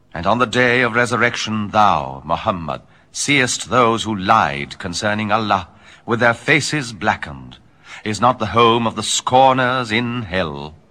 And on the day of resurrection thou, Muhammad, seest those who lied concerning Allah with their faces blackened. Is not the home of the scorners in hell?